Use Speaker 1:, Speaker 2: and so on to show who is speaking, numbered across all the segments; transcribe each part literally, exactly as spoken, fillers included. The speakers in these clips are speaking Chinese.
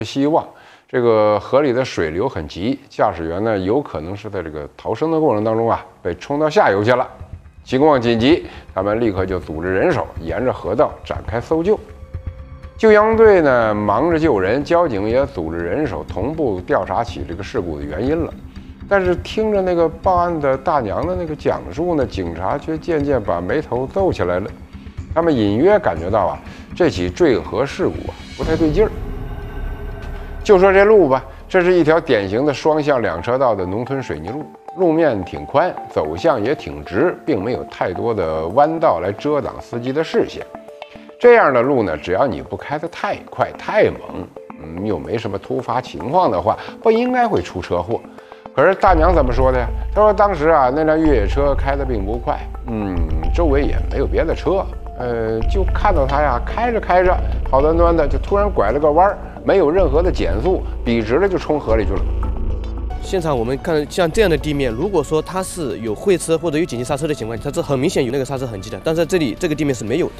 Speaker 1: 希望。这个河里的水流很急，驾驶员呢有可能是在这个逃生的过程当中啊被冲到下游去了。情况紧急，他们立刻就组织人手沿着河道展开搜救。救援队呢忙着救人，交警也组织人手同步调查起这个事故的原因了。但是听着那个报案的大娘的那个讲述呢，警察却渐渐把眉头皱起来了。他们隐约感觉到啊，这起坠河事故啊不太对劲儿。就说这路吧，这是一条典型的双向两车道的农村水泥路，路面挺宽，走向也挺直，并没有太多的弯道来遮挡司机的视线。这样的路呢，只要你不开得太快太猛，嗯，又没什么突发情况的话，不应该会出车祸。可是大娘怎么说的呀？她说当时啊，那辆越野车开得并不快，嗯，周围也没有别的车，呃，就看到他呀开着开着，好端端的就突然拐了个弯儿。没有任何的减速，笔直的就冲河里去了。
Speaker 2: 现场我们看像这样的地面，如果说它是有会车或者有紧急刹车的情况，它是很明显有那个刹车痕迹的，但是这里这个地面是没有的。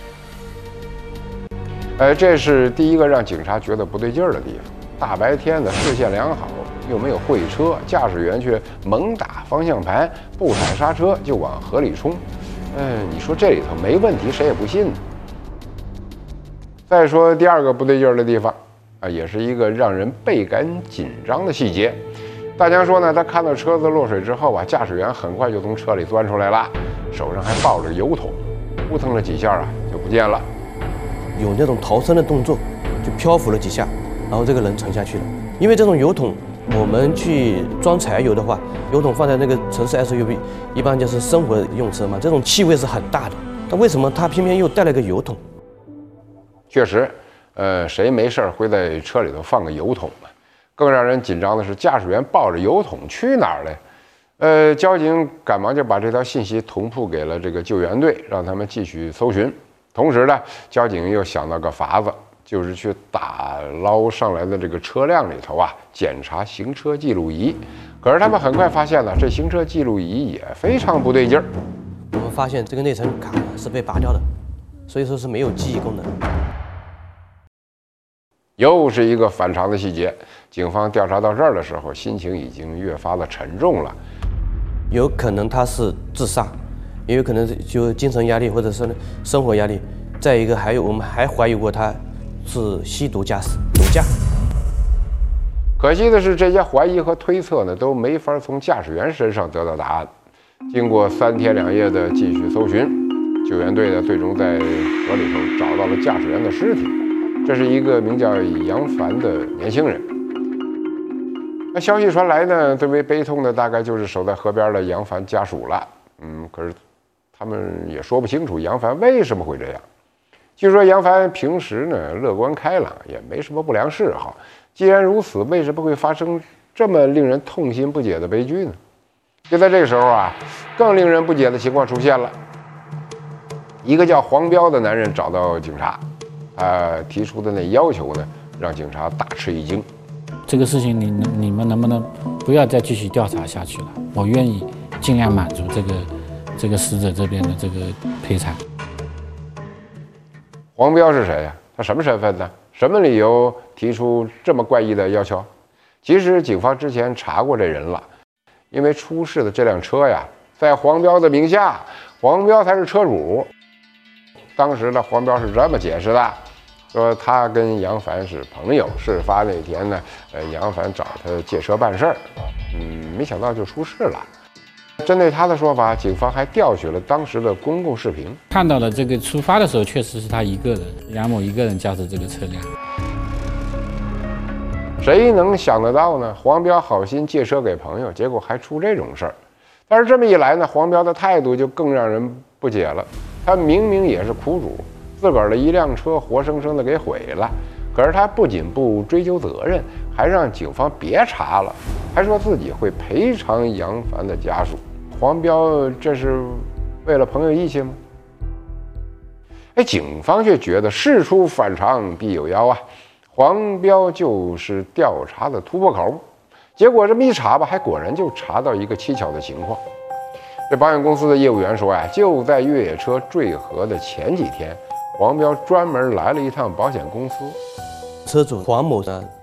Speaker 1: 呃，这是第一个让警察觉得不对劲儿的地方。大白天的，视线良好，又没有会车，驾驶员却猛打方向盘，不踩刹车就往河里冲。嗯、呃，你说这里头没问题，谁也不信呢。再说第二个不对劲儿的地方。啊，也是一个让人倍感紧张的细节。大娘说呢，她看到车子落水之后啊，驾驶员很快就从车里钻出来了，手上还抱着油桶，扑腾了几下啊，就不见了。
Speaker 2: 有那种逃生的动作，就漂浮了几下，然后这个人沉下去了。因为这种油桶，我们去装柴油的话，油桶放在那个城市 S U V， 一般就是生活用车嘛，这种气味是很大的。但为什么他偏偏又带了个油桶？
Speaker 1: 确实。呃，谁没事会在车里头放个油桶啊？更让人紧张的是，驾驶员抱着油桶去哪儿了？呃，交警赶忙就把这条信息同步给了这个救援队，让他们继续搜寻。同时呢，交警又想到个法子，就是去打捞上来的这个车辆里头啊，检查行车记录仪。可是他们很快发现了，这行车记录仪也非常不对劲儿。
Speaker 2: 我们发现这个内层卡是被拔掉的，所以说是没有记忆功能。
Speaker 1: 又是一个反常的细节。警方调查到这儿的时候，心情已经越发的沉重了。
Speaker 2: 有可能他是自杀，也有可能就精神压力或者是生活压力。再一个，还有我们还怀疑过他是吸毒驾驶、毒驾。
Speaker 1: 可惜的是，这些怀疑和推测呢，都没法从驾驶员身上得到答案。经过三天两夜的继续搜寻，救援队呢，最终在河里头找到了驾驶员的尸体。这是一个名叫杨凡的年轻人。那消息传来呢，最为悲痛的大概就是守在河边的杨凡家属了。嗯，可是他们也说不清楚杨凡为什么会这样。据说杨凡平时呢乐观开朗，也没什么不良嗜好。既然如此，为什么会发生这么令人痛心不解的悲剧呢？就在这个时候啊，更令人不解的情况出现了。一个叫黄彪的男人找到警察。他提出的那要求呢，让警察大吃一惊。
Speaker 3: 这个事情你你们能不能不要再继续调查下去了？我愿意尽量满足这个这个死者这边的这个赔偿。
Speaker 1: 黄彪是谁呀？他什么身份呢？什么理由提出这么怪异的要求？其实警方之前查过这人了，因为出事的这辆车呀，在黄彪的名下，黄彪才是车主。当时呢，黄彪是这么解释的，说他跟杨凡是朋友，事发那天呢，呃，杨凡找他借车办事儿，嗯，没想到就出事了。针对他的说法，警方还调取了当时的公共视频，
Speaker 3: 看到了这个出发的时候确实是他一个人，杨某一个人驾驶这个车辆。
Speaker 1: 谁能想得到呢？黄彪好心借车给朋友，结果还出这种事儿。但是这么一来呢，黄彪的态度就更让人不解了。他明明也是苦主，自个儿的一辆车活生生的给毁了，可是他不仅不追究责任，还让警方别查了，还说自己会赔偿杨凡的家属。黄彪这是为了朋友义气吗？哎，警方却觉得事出反常必有妖啊，黄彪就是调查的突破口。结果这么一查吧，还果然就查到一个蹊跷的情况。这保险公司的业务员说呀，就在越野车坠河的前几天，黄彪专门来了一趟保险公司。
Speaker 2: 车主黄某呢，